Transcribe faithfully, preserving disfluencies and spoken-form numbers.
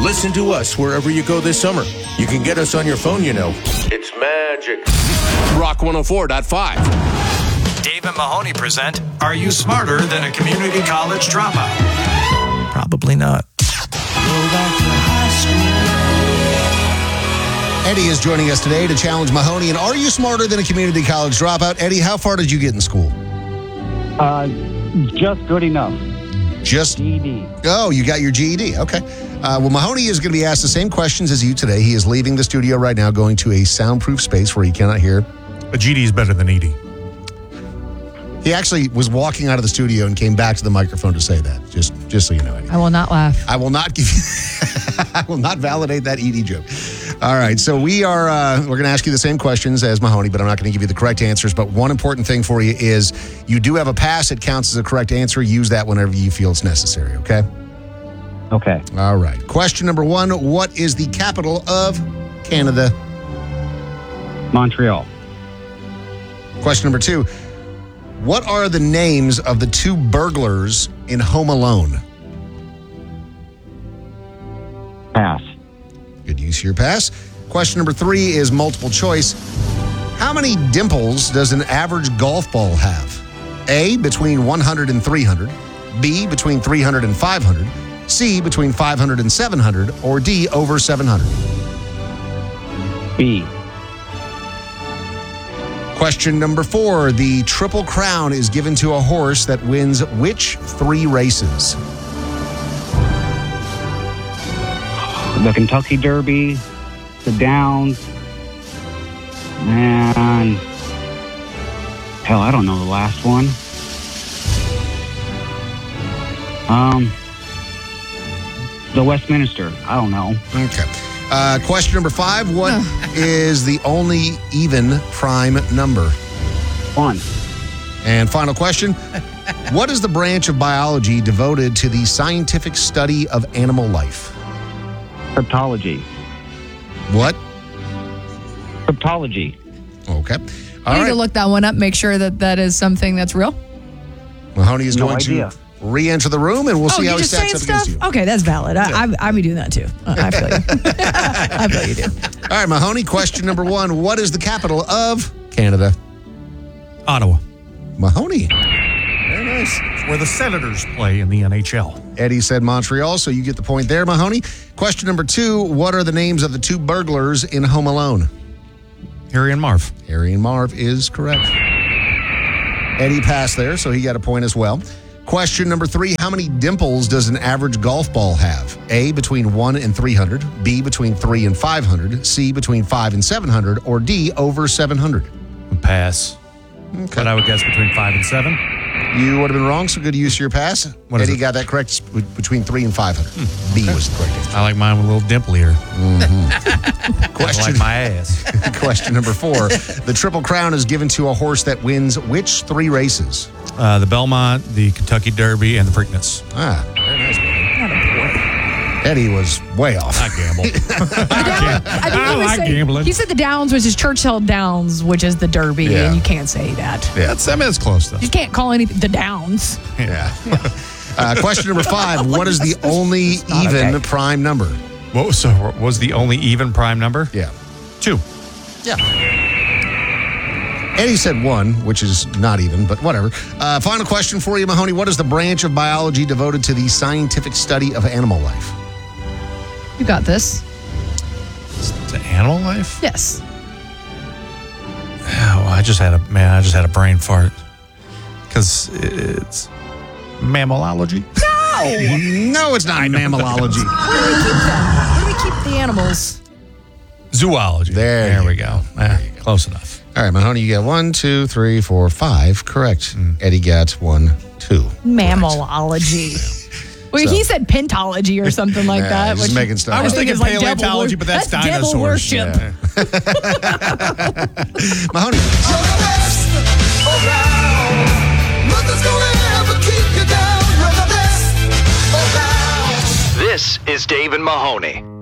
Listen to us wherever you go this summer. You can get us on your phone, you know. It's magic. Rock one oh four point five. Dave and Mahoney present, Are You Smarter Than a Community College Dropout? Probably not. Eddie is joining us today to challenge Mahoney. And are you smarter than a community college dropout? Eddie, how far did you get in school? Uh, just good enough. Just G E D. Oh, you got your G E D. Okay. Uh, well, Mahoney is going to be asked the same questions as you today. He is leaving the studio right now, going to a soundproof space where he cannot hear. A G D is better than E D. He actually was walking out of the studio and came back to the microphone to say that. Just, just so you know, Eddie. I will not laugh. I will not give you. I will not validate that E D joke. All right, so we are. Uh, we're going to ask you the same questions as Mahoney, but I'm not going to give you the correct answers. But one important thing for you is you do have a pass. It counts as a correct answer. Use that whenever you feel it's necessary. Okay. Okay. All right. Question number one: what is the capital of Canada? Montreal. Question number two: what are the names of the two burglars in Home Alone? Pass. Good use of your pass. Question number three is multiple choice. How many dimples does an average golf ball have? A, between one hundred and three hundred. B, between three hundred and five hundred. C, between five hundred and seven hundred. Or D, over seven hundred. B. Question number four. The Triple Crown is given to a horse that wins which three races? The Kentucky Derby, the Downs, and hell, I don't know the last one. Um, the Westminster. I don't know. Okay. Uh, question number five. What is the only even prime number? One. And final question. What is the branch of biology devoted to the scientific study of animal life? Cryptology. What? Cryptology. Okay. I All need right. to look that one up, make sure that that is something that's real. Mahoney is No going idea. to re-enter the room, and we'll oh, see you how he just stacks saying up stuff? against you. Okay, that's valid. I, I, I be doing that too. Uh, I feel you. I feel you do. All right, Mahoney, question number one. What is the capital of Canada? Ottawa. Mahoney. Very nice. Where the Senators play in the N H L. Eddie said Montreal, so you get the point there, Mahoney. Question number two. What are the names of the two burglars in Home Alone? Harry and Marv. Harry and Marv is correct. Eddie passed there, so he got a point as well. Question number three. How many dimples does an average golf ball have? A, between one and three hundred. B, between three and five hundred. C, between five and seven hundred. Or D, over seven hundred. Pass. Okay. But I would guess between five and seven. You would have been wrong, so good use of your pass. What is Eddie it? got that correct. It's between three and five hundred. Hmm. B was the correct answer. I like mine with a little dimple here. I Question, like my ass. question number four. The Triple Crown is given to a horse that wins which three races? Uh, the Belmont, the Kentucky Derby, and the Preakness. Ah, very nice, man. Eddie was way off. I gamble. The Down- I, think I he was like saying- gambling. He said the Downs, which is Churchill Downs, which is the Derby, Yeah. and you can't say that. Yeah. That's, I mean, that's close, though. You can't call anything the Downs. Yeah. Uh, question number five. What is the only not even okay. prime number? What was, so what was the only even prime number? Yeah. Two. Yeah. Eddie said one, which is not even, but whatever. Uh, final question for you, Mahoney. What is the branch of biology devoted to the scientific study of animal life? You got this. To animal life? Yes. Oh, I just had a, man, I just had a brain fart. Because it's mammalogy. No, it's not mammalology. Where do we keep them? Where do we keep the animals? Zoology. There There you we go. go. Eh, close enough. All right, Mahoney, you got one, two, three, four, five. Correct. Mm. Eddie got one, two. Mammalogy. Well, So- he said pentology or something like Yeah, that. he's just which making stuff I up. I was think thinking is like devil paleontology, wor- but that's, that's devil dinosaurs. worship. Yeah. Mahoney. This is Dave and Mahoney.